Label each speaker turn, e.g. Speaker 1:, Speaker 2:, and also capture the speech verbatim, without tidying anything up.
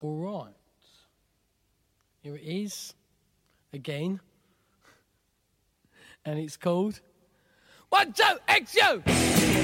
Speaker 1: All right. Here it is. Again. And it's called One, Two, X, U!